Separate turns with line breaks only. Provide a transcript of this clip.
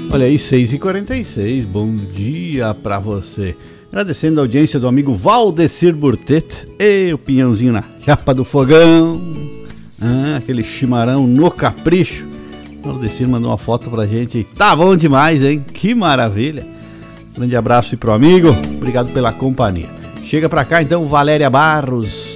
Olha aí, 6h46, bom dia pra você. Agradecendo a audiência do amigo Valdecir Burtet. E o pinhãozinho na chapa do fogão. Aquele chimarrão no capricho. O Valdecir mandou uma foto pra gente. Tá bom demais, hein? Que maravilha. Grande abraço aí pro amigo. Obrigado pela companhia. Chega pra cá então, Valéria Barros.